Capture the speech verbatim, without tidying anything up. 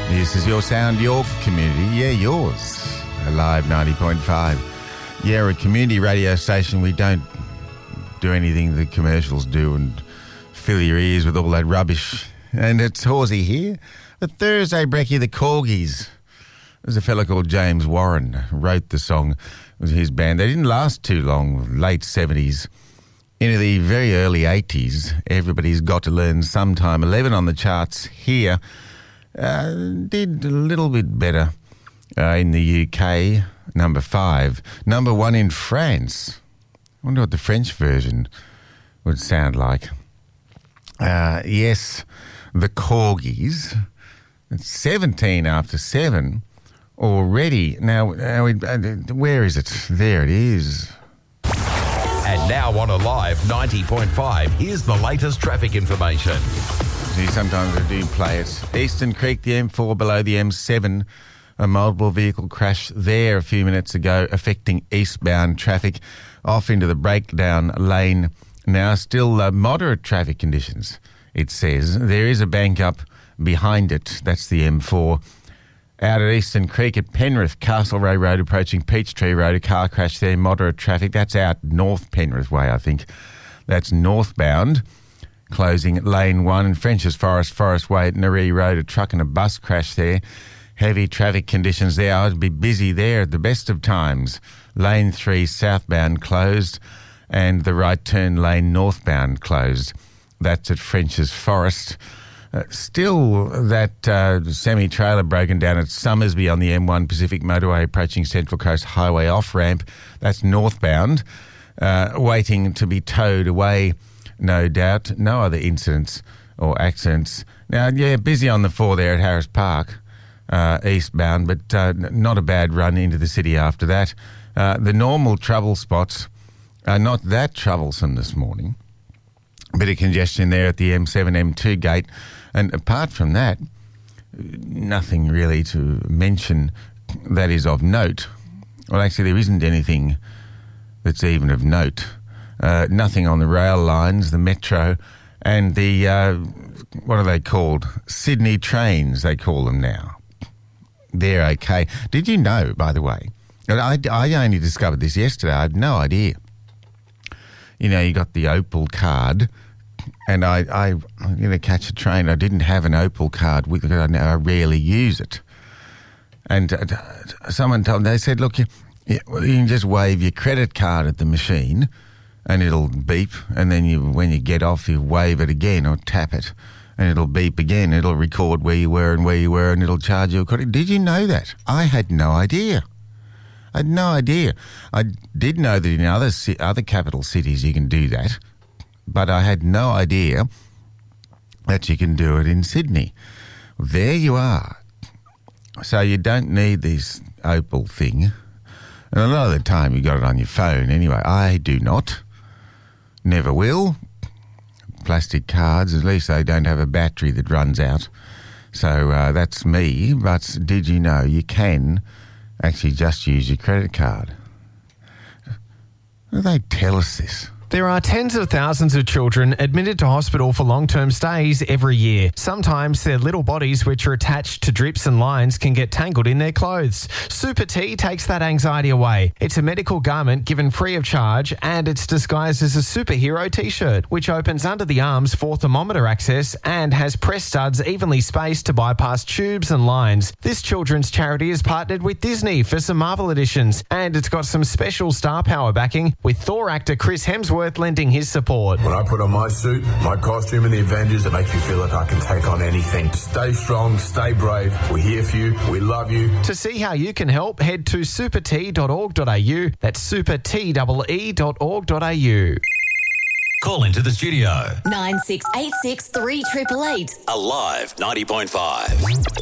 This is your sound, your community. Yeah, yours. Alive ninety point five. Yeah, we're a community radio station. We don't do anything the commercials do and fill your ears with all that rubbish. And it's Horsey here. The Thursday Brekkie, the Corgis. There's a fella called James Warren wrote the song. It was his band. They didn't last too long, late seventies. Into the very early eighties, Everybody's Got to Learn Sometime. eleven on the charts here. Uh, did a little bit better uh, in the U K. Number five. Number one in France. I wonder what the French version would sound like. Uh, yes, the Corgis. It's seventeen after seven already. Now, uh, where is it? There it is. And now on Alive ninety point five, here's the latest traffic information. See, sometimes I do play it. Eastern Creek, the M four below the M seven. A multiple vehicle crash there a few minutes ago affecting eastbound traffic off into the breakdown lane. Now still uh, moderate traffic conditions, it says. There is a bank up behind it. That's the M four. Out at Eastern Creek at Penrith, Castlereagh Road approaching Peachtree Road, a car crash there, moderate traffic. That's out North Penrith Way, I think. That's northbound. Closing at Lane one and French's Forest, Forest Way at Naree Road, a truck and a bus crash there. Heavy traffic conditions there. I'd be busy there at the best of times. Lane three southbound closed and the right turn lane northbound closed. That's at French's Forest. Uh, still, that uh, semi-trailer broken down at Summersby on the M one Pacific Motorway approaching Central Coast Highway off-ramp. That's northbound, uh, waiting to be towed away, no doubt. No other incidents or accidents. Now, yeah, busy on the four there at Harris Park, uh, eastbound, but uh, not a bad run into the city after that. Uh, the normal trouble spots are not that troublesome this morning. Bit of congestion there at the M seven M two gate. And apart from that, nothing really to mention that is of note. Well, actually, there isn't anything that's even of note. Uh, nothing on the rail lines, the metro, and the, uh, what are they called? Sydney trains, they call them now. They're okay. Did you know, by the way, I, I only discovered this yesterday. I had no idea. You know, you got the Opal card, and I, I, I'm going to catch a train. I didn't have an Opal card because I, I rarely use it. And uh, someone told me, they said, look, you, you can just wave your credit card at the machine and it'll beep. And then you, when you get off, you wave it again or tap it and it'll beep again. It'll record where you were and where you were and it'll charge you a credit. Did you know that? I had no idea. I had no idea. I did know that in other other capital cities you can do that, but I had no idea that you can do it in Sydney. There you are. So you don't need this Opal thing. And a lot of the time you got it on your phone anyway. I do not. Never will. Plastic cards, at least they don't have a battery that runs out. So uh, that's me. But did you know you can actually just use your credit card? How do they tell us this? There are tens of thousands of children admitted to hospital for long-term stays every year. Sometimes their little bodies, which are attached to drips and lines, can get tangled in their clothes. Super T takes that anxiety away. It's a medical garment given free of charge, and it's disguised as a superhero T-shirt, which opens under the arms for thermometer access and has press studs evenly spaced to bypass tubes and lines. This children's charity has partnered with Disney for some Marvel editions, and it's got some special star power backing, with Thor actor Chris Hemsworth lending his support. When I put on my suit, my costume and the Avengers, it makes me feel like I can take on anything. Stay strong, stay brave. We're here for you. We love you. To see how you can help, head to super t dot org dot a u. That's super t e e dot org dot a u. Call into the studio. nine six eight six three eight eight eight. Alive ninety point five.